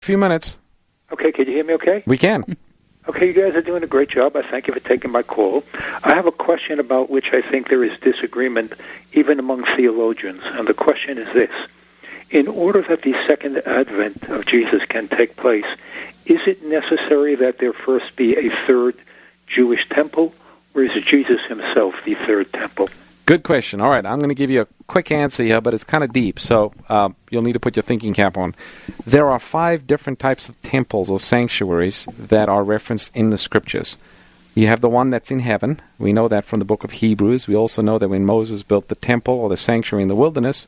few minutes. Okay, can you hear me okay? We can. Okay, you guys are doing a great job. I thank you for taking my call. I have a question about which I think there is disagreement even among theologians, and the question is this. In order that the second advent of Jesus can take place, is it necessary that there first be a third Jewish temple, or is Jesus himself the third temple? Good question. All right, I'm going to give you a quick answer here, but it's kind of deep, so you'll need to put your thinking cap on. There are 5 different types of temples or sanctuaries that are referenced in the Scriptures. You have the one that's in heaven. We know that from the book of Hebrews. We also know that when Moses built the temple or the sanctuary in the wilderness,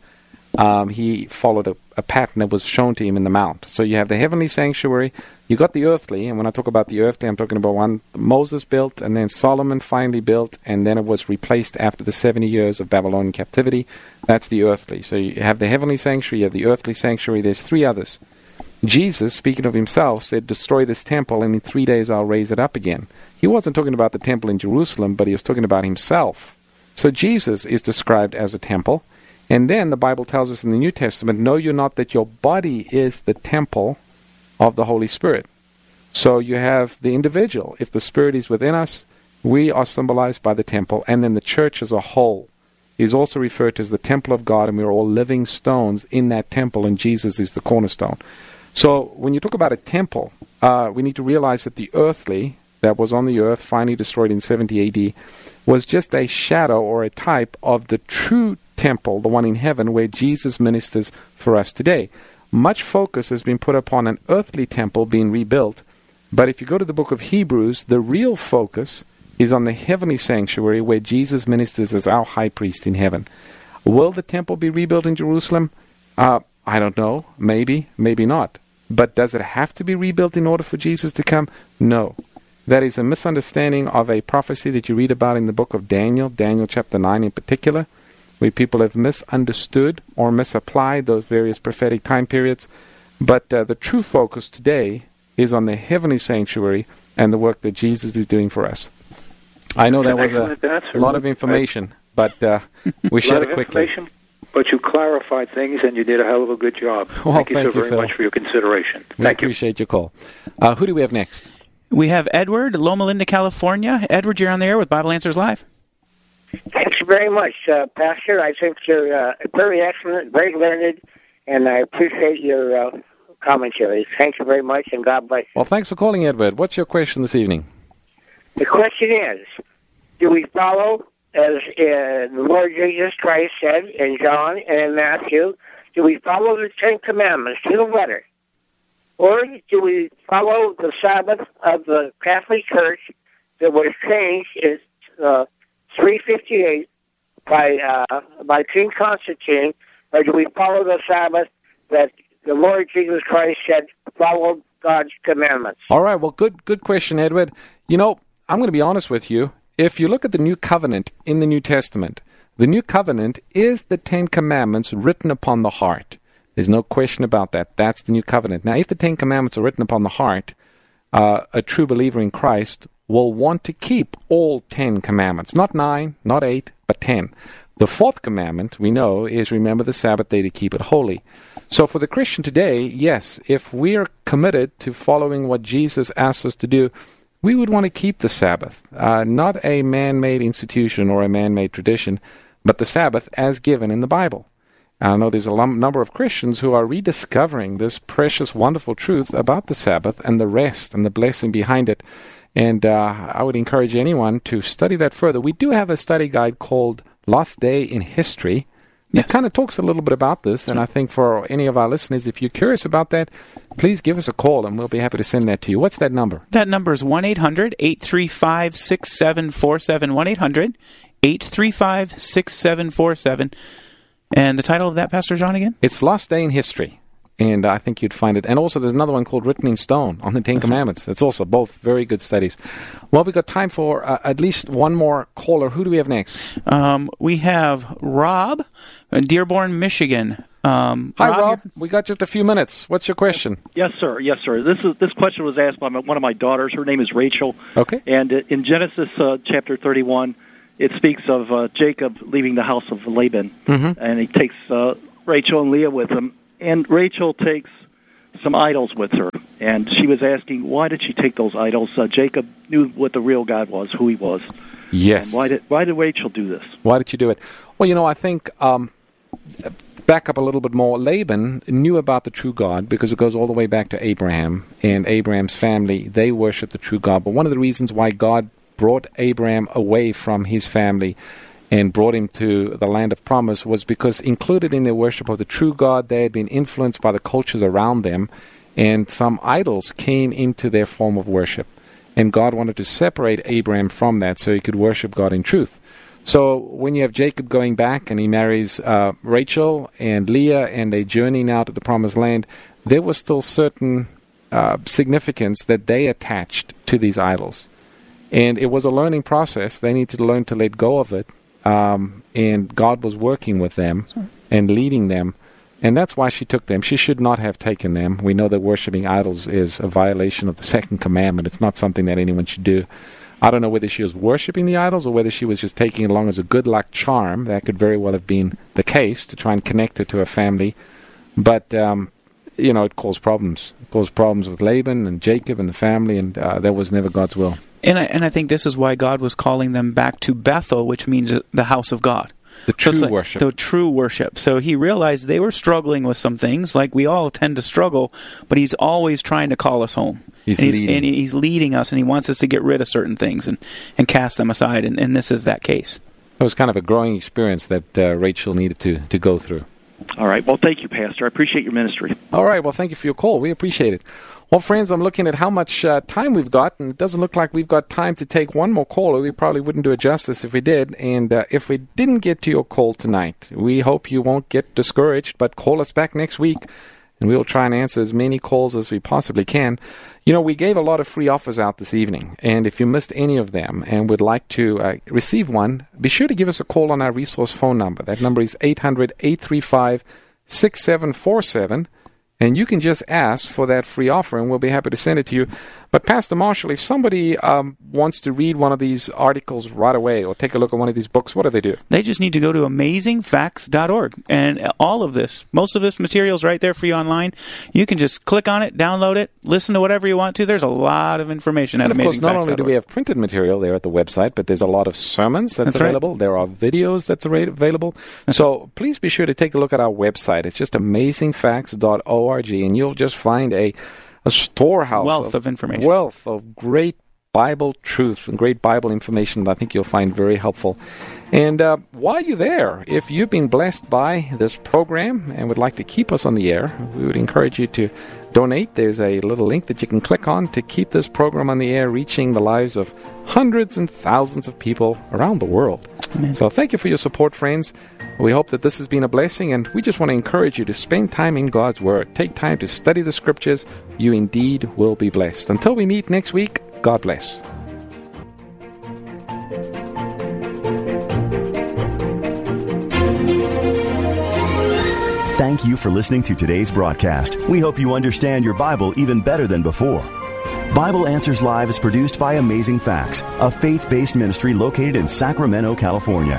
he followed a pattern that was shown to him in the mount. So you have the heavenly sanctuary, you got the earthly, and when I talk about the earthly, I'm talking about one Moses built, and then Solomon finally built, and then it was replaced after the 70 years of Babylonian captivity. That's the earthly. So you have the heavenly sanctuary, you have the earthly sanctuary, there's 3 others. Jesus, speaking of himself, said, destroy this temple, and in 3 days I'll raise it up again. He wasn't talking about the temple in Jerusalem, but he was talking about himself. So Jesus is described as a temple. And then the Bible tells us in the New Testament, know you not that your body is the temple of the Holy Spirit. So you have the individual. If the Spirit is within us, we are symbolized by the temple. And then the church as a whole is also referred to as the temple of God, and we're all living stones in that temple, and Jesus is the cornerstone. So when you talk about a temple, we need to realize that the earthly that was on the earth, finally destroyed in 70 A.D., was just a shadow or a type of the true temple, the one in heaven, where Jesus ministers for us today. Much focus has been put upon an earthly temple being rebuilt, but if you go to the book of Hebrews, the real focus is on the heavenly sanctuary where Jesus ministers as our high priest in heaven. Will the temple be rebuilt in Jerusalem? I don't know. Maybe, maybe not. But does it have to be rebuilt in order for Jesus to come? No. That is a misunderstanding of a prophecy that you read about in the book of Daniel, Daniel chapter 9 in particular, where people have misunderstood or misapplied those various prophetic time periods. But the true focus today is on the heavenly sanctuary and the work that Jesus is doing for us. I know that was a lot of information, but we shared it quickly. But you clarified things, and you did a hell of a good job. Well, thank you so very much for your consideration. We appreciate your call. Who do we have next? We have Edward, Loma Linda, California. Edward, you're on the air with Bible Answers Live. Thanks very much, Pastor. I think you're very excellent, very learned, and I appreciate your commentary. Thank you very much, and God bless you. Well, thanks for calling, Edward. What's your question this evening? The question is, do we follow, as the Lord Jesus Christ said in John and in Matthew, do we follow the Ten Commandments to the letter? Or do we follow the Sabbath of the Catholic Church that was changed in 358 by King Constantine, or do we follow the Sabbath that the Lord Jesus Christ said follow God's commandments? All right, well, good question, Edward. You know, I'm going to be honest with you. If you look at the New Covenant in the New Testament, the New Covenant is the Ten Commandments written upon the heart. There's no question about that. That's the New Covenant. Now, if the Ten Commandments are written upon the heart, a true believer in Christ will want to keep all 10 commandments. Not 9, not 8, but 10. The 4th commandment, we know, is remember the Sabbath day to keep it holy. So for the Christian today, yes, if we are committed to following what Jesus asks us to do, we would want to keep the Sabbath. Not a man-made institution or a man-made tradition, but the Sabbath as given in the Bible. I know there's a number of Christians who are rediscovering this precious, wonderful truth about the Sabbath and the rest and the blessing behind it. And I would encourage anyone to study that further. We do have a study guide called Lost Day in History. It kind of talks a little bit about this, and I think for any of our listeners, if you're curious about that, please give us a call, and we'll be happy to send that to you. What's that number? That number is 1-800-835-6747, 1-800-835-6747. And the title of that, Pastor John, again? It's Lost Day in History, and I think you'd find it. And also there's another one called Written in Stone on the Ten Commandments. It's also both very good studies. Well, we've got time for at least one more caller. Who do we have next? We have Rob in Dearborn, Michigan. Hi, Rob. We got just a few minutes. What's your question? Yes, sir. Yes, sir. This question was asked by one of my daughters. Her name is Rachel. Okay. And in Genesis chapter 31, it speaks of Jacob leaving the house of Laban, and he takes Rachel and Leah with him. And Rachel takes some idols with her, and she was asking, why did she take those idols? Jacob knew what the real God was, who he was. Yes. And why did Rachel do this? Why did you do it? Well, I think, back up a little bit more, Laban knew about the true God because it goes all the way back to Abraham, and Abraham's family, they worship the true God. But one of the reasons why God brought Abraham away from his family and brought him to the land of promise was because included in their worship of the true God, they had been influenced by the cultures around them, and some idols came into their form of worship. And God wanted to separate Abraham from that so he could worship God in truth. So when you have Jacob going back and he marries Rachel and Leah and they journey now to the promised land, there was still certain significance that they attached to these idols. And it was a learning process. They needed to learn to let go of it. And God was working with them and leading them. And that's why she took them. She should not have taken them. We know that worshiping idols is a violation of the second commandment. It's not something that anyone should do. I don't know whether she was worshiping the idols or whether she was just taking it along as a good luck charm. That could very well have been the case to try and connect her to her family. But, it caused problems. It caused problems with Laban and Jacob and the family, and that was never God's will. And I think this is why God was calling them back to Bethel, which means the house of God. The true worship. The true worship. So he realized they were struggling with some things, like we all tend to struggle, but he's always trying to call us home. He's leading us, and he wants us to get rid of certain things and cast them aside, and this is that case. It was kind of a growing experience that Rachel needed to go through. All right. Well, thank you, Pastor. I appreciate your ministry. All right. Well, thank you for your call. We appreciate it. Well, friends, I'm looking at how much time we've got, and it doesn't look like we've got time to take one more caller. We probably wouldn't do it justice if we did. And if we didn't get to your call tonight, we hope you won't get discouraged, but call us back next week, and we'll try and answer as many calls as we possibly can. We gave a lot of free offers out this evening, and if you missed any of them and would like to receive one, be sure to give us a call on our resource phone number. That number is 800-835-6747. And you can just ask for that free offer, and we'll be happy to send it to you. But, Pastor Marshall, if somebody wants to read one of these articles right away or take a look at one of these books, what do they do? They just need to go to amazingfacts.org. And all of this, most of this material is right there for you online. You can just click on it, download it, listen to whatever you want to. There's a lot of information at amazingfacts.org. And, of course, not only do we have printed material there at the website, but there's a lot of sermons that's available. Right. There are videos that's available. So please be sure to take a look at our website. It's just amazingfacts.org. And you'll just find a storehouse wealth of information, wealth of great Bible truth and great Bible information that I think you'll find very helpful. And while you're there, if you've been blessed by this program and would like to keep us on the air, we would encourage you to donate. There's a little link that you can click on to keep this program on the air, reaching the lives of hundreds and thousands of people around the world. Amen. So thank you for your support, friends. We hope that this has been a blessing, and we just want to encourage you to spend time in God's Word. Take time to study the Scriptures. You indeed will be blessed. Until we meet next week, God bless. Thank you for listening to today's broadcast. We hope you understand your Bible even better than before. Bible Answers Live is produced by Amazing Facts, a faith-based ministry located in Sacramento, California.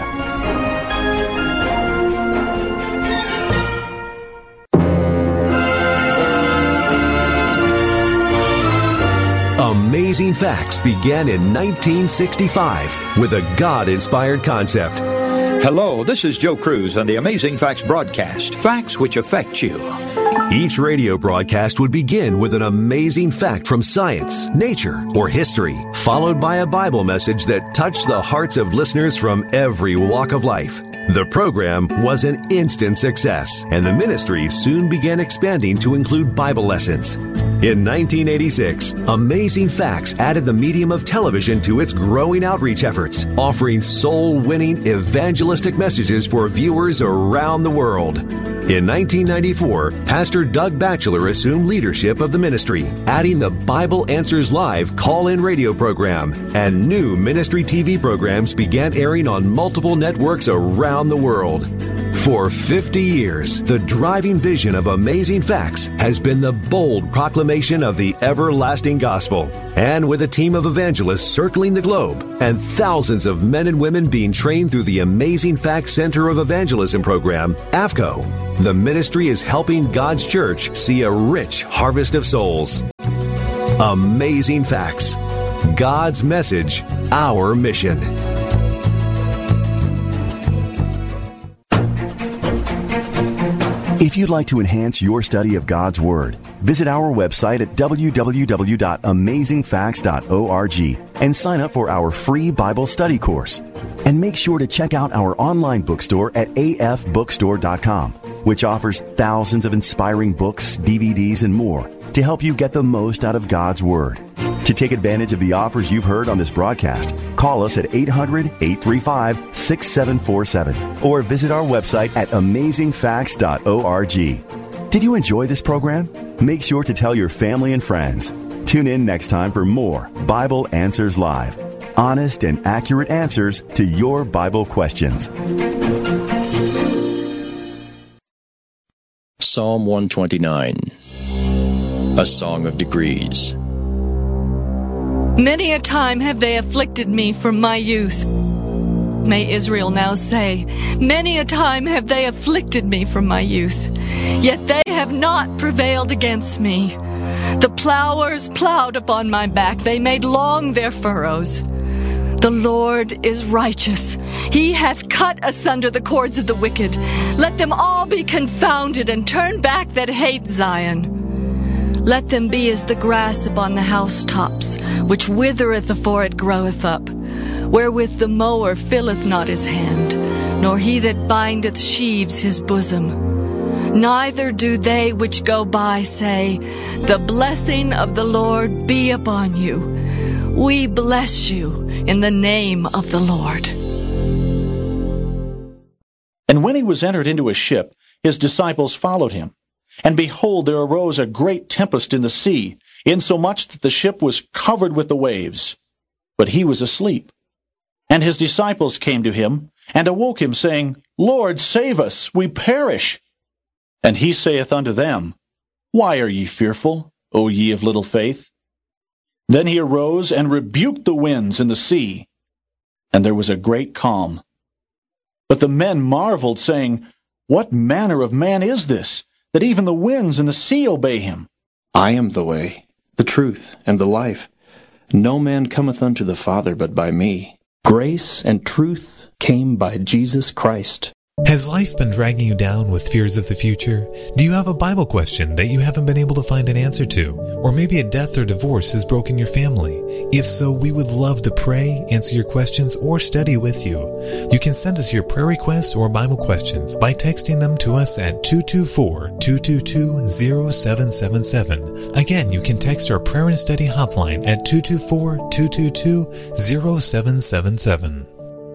Amazing Facts began in 1965 with a God-inspired concept. Hello, this is Joe Cruz on the Amazing Facts broadcast, facts which affect you. Each radio broadcast would begin with an amazing fact from science, nature, or history, followed by a Bible message that touched the hearts of listeners from every walk of life. The program was an instant success, and the ministry soon began expanding to include Bible lessons. In 1986, Amazing Facts added the medium of television to its growing outreach efforts, offering soul-winning evangelistic messages for viewers around the world. In 1994, Pastor Doug Batchelor assumed leadership of the ministry, adding the Bible Answers Live call-in radio program, and new ministry TV programs began airing on multiple networks around the world. For 50 years, the driving vision of Amazing Facts has been the bold proclamation of the everlasting gospel. And with a team of evangelists circling the globe and thousands of men and women being trained through the Amazing Facts Center of Evangelism program, AFCO, The ministry is helping God's church see a rich harvest of souls. Amazing Facts. God's message, our mission. If you'd like to enhance your study of God's Word, visit our website at www.amazingfacts.org and sign up for our free Bible study course. And make sure to check out our online bookstore at afbookstore.com, which offers thousands of inspiring books, DVDs, and more to help you get the most out of God's Word. To take advantage of the offers you've heard on this broadcast, call us at 800-835-6747 or visit our website at amazingfacts.org. Did you enjoy this program? Make sure to tell your family and friends. Tune in next time for more Bible Answers Live. Honest and accurate answers to your Bible questions. Psalm 129, a song of degrees. Many a time have they afflicted me from my youth. May Israel now say, many a time have they afflicted me from my youth, yet they have not prevailed against me. The plowers plowed upon my back, they made long their furrows. The Lord is righteous. He hath cut asunder the cords of the wicked. Let them all be confounded and turn back that hate Zion. Let them be as the grass upon the housetops, which withereth afore it groweth up, wherewith the mower filleth not his hand, nor he that bindeth sheaves his bosom. Neither do they which go by say, the blessing of the Lord be upon you. We bless you in the name of the Lord. And when he was entered into a ship, his disciples followed him. And behold, there arose a great tempest in the sea, insomuch that the ship was covered with the waves. But he was asleep. And his disciples came to him, and awoke him, saying, Lord, save us, we perish. And he saith unto them, Why are ye fearful, O ye of little faith? Then he arose and rebuked the winds and the sea, and there was a great calm. But the men marveled, saying, What manner of man is this, that even the winds and the sea obey him? I am the way, the truth, and the life. No man cometh unto the Father but by me. Grace and truth came by Jesus Christ. Has life been dragging you down with fears of the future? Do you have a Bible question that you haven't been able to find an answer to? Or maybe a death or divorce has broken your family? If so, we would love to pray, answer your questions, or study with you. You can send us your prayer requests or Bible questions by texting them to us at 224-222-0777. Again, you can text our prayer and study hotline at 224-222-0777.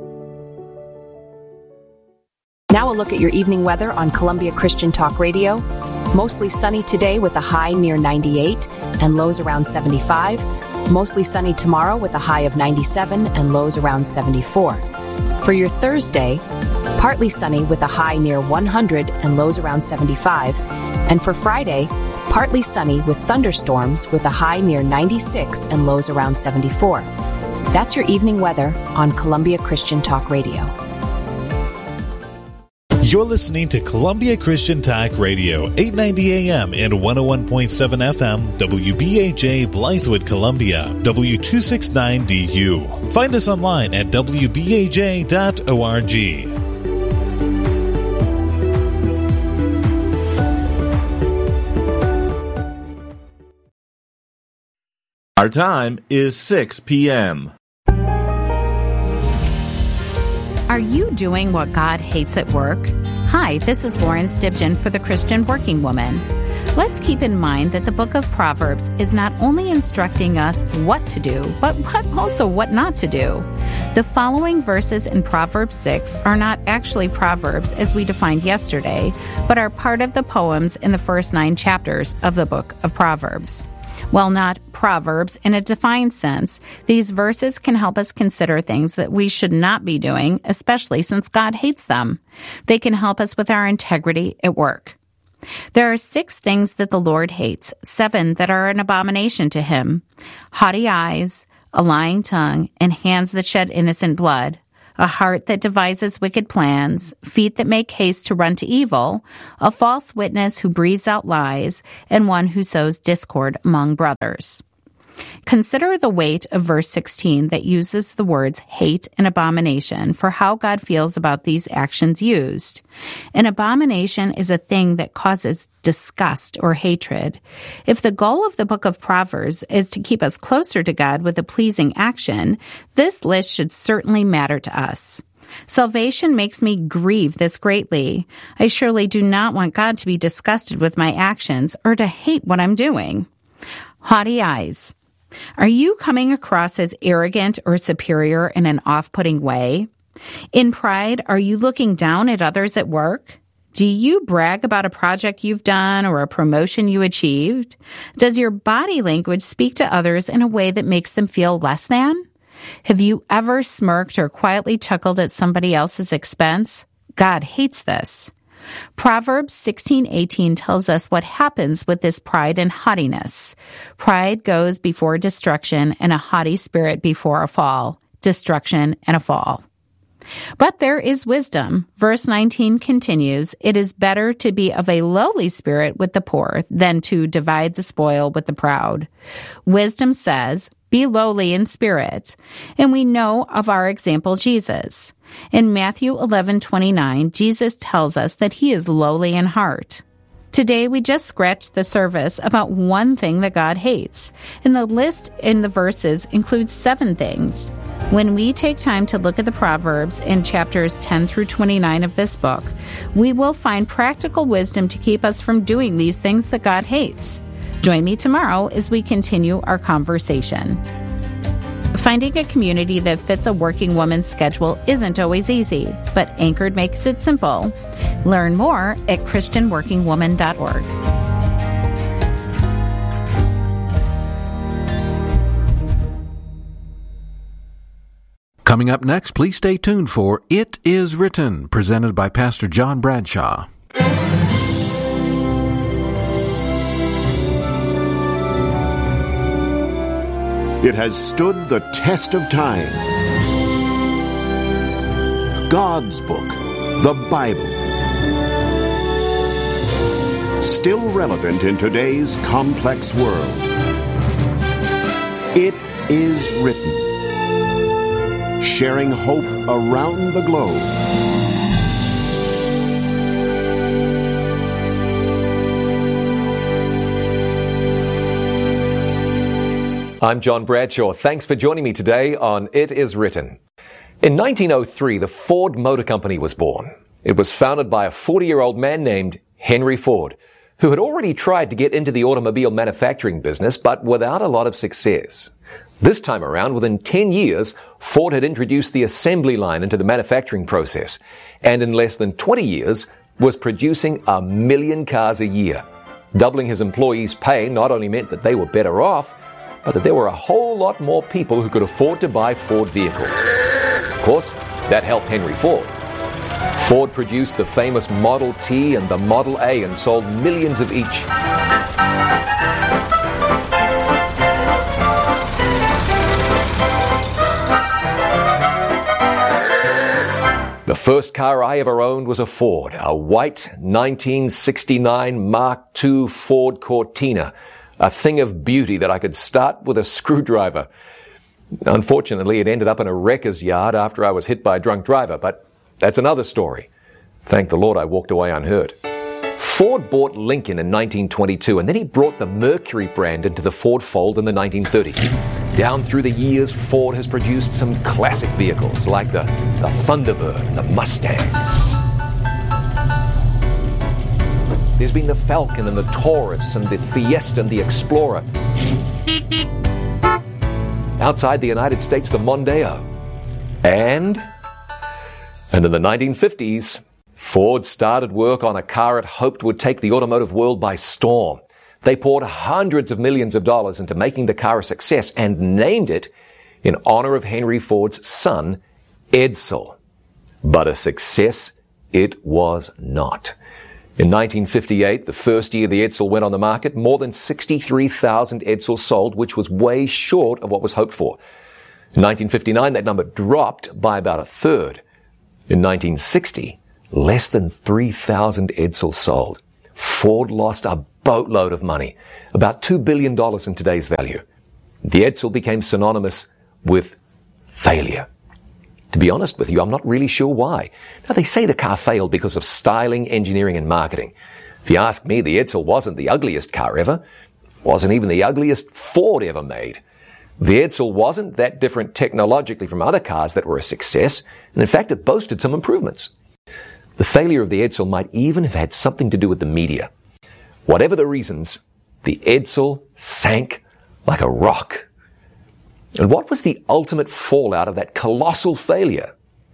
Now a look at your evening weather on Columbia Christian Talk Radio. Mostly sunny today with a high near 98 and lows around 75. Mostly sunny tomorrow with a high of 97 and lows around 74. For your Thursday, partly sunny with a high near 100 and lows around 75. And for Friday, partly sunny with thunderstorms with a high near 96 and lows around 74. That's your evening weather on Columbia Christian Talk Radio. You're listening to Columbia Christian Talk Radio, 890 AM and 101.7 FM, WBAJ Blythewood, Columbia, W269DU. Find us online at WBAJ.org. Our time is 6 p.m. Are you doing what God hates at work? Hi, this is Lauren Stibgen for the Christian Working Woman. Let's keep in mind that the book of Proverbs is not only instructing us what to do, but also what not to do. The following verses in Proverbs 6 are not actually Proverbs as we defined yesterday, but are part of the poems in the first 9 chapters of the book of Proverbs. While not proverbs in a defined sense, these verses can help us consider things that we should not be doing, especially since God hates them. They can help us with our integrity at work. There are 6 things that the Lord hates, 7 that are an abomination to him: haughty eyes, a lying tongue, and hands that shed innocent blood, a heart that devises wicked plans, feet that make haste to run to evil, a false witness who breathes out lies, and one who sows discord among brothers. Consider the weight of verse 16 that uses the words hate and abomination for how God feels about these actions used. An abomination is a thing that causes disgust or hatred. If the goal of the book of Proverbs is to keep us closer to God with a pleasing action, this list should certainly matter to us. Salvation makes me grieve this greatly. I surely do not want God to be disgusted with my actions or to hate what I'm doing. Haughty eyes. Are you coming across as arrogant or superior in an off-putting way? In pride, are you looking down at others at work? Do you brag about a project you've done or a promotion you achieved? Does your body language speak to others in a way that makes them feel less than? Have you ever smirked or quietly chuckled at somebody else's expense? God hates this. Proverbs 16:18 tells us what happens with this pride and haughtiness. Pride goes before destruction, and a haughty spirit before a fall. Destruction and a fall. But there is wisdom. Verse 19 continues, "It is better to be of a lowly spirit with the poor than to divide the spoil with the proud." Wisdom says, be lowly in spirit. And we know of our example, Jesus. In Matthew 11:29, Jesus tells us that he is lowly in heart. Today, we just scratched the surface about one thing that God hates, and the list in the verses includes 7 things. When we take time to look at the Proverbs in chapters 10 through 29 of this book, we will find practical wisdom to keep us from doing these things that God hates. Join me tomorrow as we continue our conversation. Finding a community that fits a working woman's schedule isn't always easy, but Anchored makes it simple. Learn more at christianworkingwoman.org. Coming up next, please stay tuned for It Is Written, presented by Pastor John Bradshaw. It has stood the test of time. God's book, the Bible. Still relevant in today's complex world. It is written. Sharing hope around the globe. I'm John Bradshaw. Thanks for joining me today on It Is Written. In 1903, the Ford Motor Company was born. It was founded by a 40-year-old man named Henry Ford, who had already tried to get into the automobile manufacturing business, but without a lot of success. This time around, within 10 years, Ford had introduced the assembly line into the manufacturing process, and in less than 20 years, was producing 1 million cars a year. Doubling his employees' pay not only meant that they were better off, but that there were a whole lot more people who could afford to buy Ford vehicles. Of course, that helped Henry Ford. Ford produced the famous Model T and the Model A and sold millions of each. The first car I ever owned was a Ford, a white 1969 Mark II Ford Cortina, a thing of beauty that I could start with a screwdriver. Unfortunately, it ended up in a wrecker's yard after I was hit by a drunk driver, but that's another story. Thank the Lord I walked away unhurt. Ford bought Lincoln in 1922, and then he brought the Mercury brand into the Ford fold in the 1930s. Down through the years, Ford has produced some classic vehicles like the Thunderbird and the Mustang. There's been the Falcon and the Taurus and the Fiesta and the Explorer. Outside the United States, the Mondeo. And in the 1950s, Ford started work on a car it hoped would take the automotive world by storm. They poured hundreds of millions of dollars into making the car a success and named it in honor of Henry Ford's son, Edsel. But a success it was not. In 1958, the first year the Edsel went on the market, more than 63,000 Edsels sold, which was way short of what was hoped for. In 1959, that number dropped by about a third. In 1960, less than 3,000 Edsels sold. Ford lost a boatload of money, about $2 billion in today's value. The Edsel became synonymous with failure. To be honest with you, I'm not really sure why. Now, they say the car failed because of styling, engineering, and marketing. If you ask me, the Edsel wasn't the ugliest car ever. Wasn't even the ugliest Ford ever made. The Edsel wasn't that different technologically from other cars that were a success, and in fact it boasted some improvements. The failure of the Edsel might even have had something to do with the media. Whatever the reasons, the Edsel sank like a rock. And what was the ultimate fallout of that colossal failure?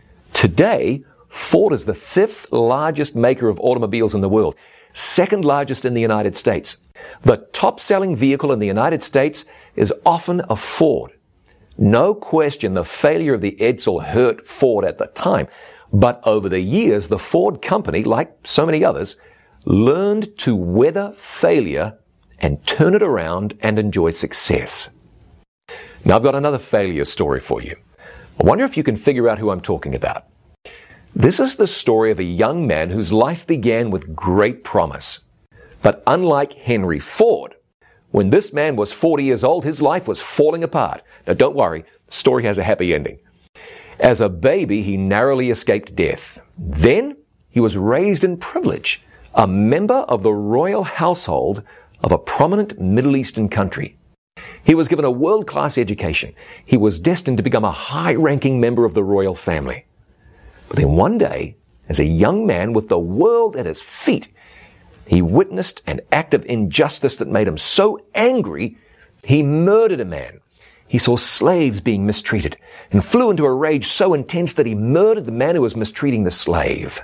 Today, Ford is the 5th largest maker of automobiles in the world, 2nd largest in the United States. The top-selling vehicle in the United States is often a Ford. No question the failure of the Edsel hurt Ford at the time, but over the years, the Ford company, like so many others, learned to weather failure and turn it around and enjoy success. Now, I've got another failure story for you. I wonder if you can figure out who I'm talking about. This is the story of a young man whose life began with great promise. But unlike Henry Ford, when this man was 40 years old, his life was falling apart. Now, don't worry, the story has a happy ending. As a baby, he narrowly escaped death. Then, he was raised in privilege, a member of the royal household of a prominent Middle Eastern country. He was given a world-class education. He was destined to become a high-ranking member of the royal family. But then one day, as a young man with the world at his feet, he witnessed an act of injustice that made him so angry, he murdered a man. He saw slaves being mistreated and flew into a rage so intense that he murdered the man who was mistreating the slave.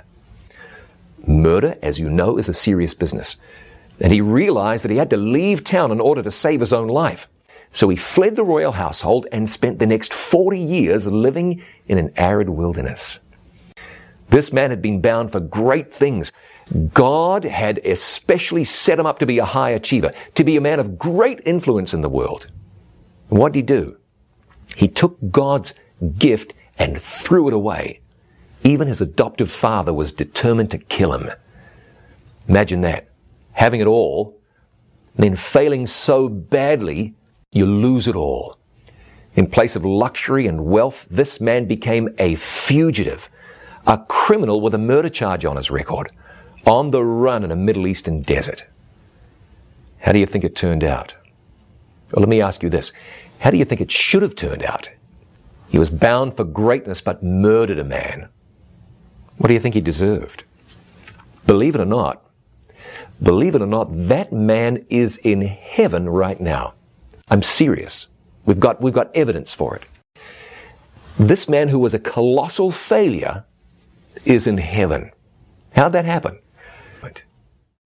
Murder, as you know, is a serious business. And he realized that he had to leave town in order to save his own life. So he fled the royal household and spent the next 40 years living in an arid wilderness. This man had been bound for great things. God had especially set him up to be a high achiever, to be a man of great influence in the world. And what did he do? He took God's gift and threw it away. Even his adoptive father was determined to kill him. Imagine that. Having it all, then failing so badly, you lose it all. In place of luxury and wealth, this man became a fugitive, a criminal with a murder charge on his record, on the run in a Middle Eastern desert. How do you think it turned out? Well, let me ask you this. How do you think it should have turned out? He was bound for greatness but murdered a man. What do you think he deserved? Believe it or not, that man is in heaven right now. I'm serious. We've got evidence for it. This man who was a colossal failure is in heaven. How'd that happen?